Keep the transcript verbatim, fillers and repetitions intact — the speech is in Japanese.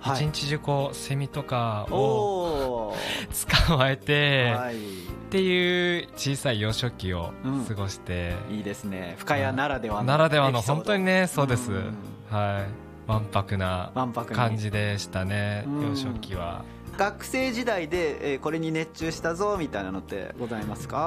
はい、 一日中こうセミとかを捕まえて、はい、っていう小さい幼少期を過ごして、 うん、いいですね。深谷ならではのならではの本当にね、そうです、 うん、 はい、わんぱくな感じでしたね、幼少期は。 学生時代でこれに熱中したぞみたいなのってございますか？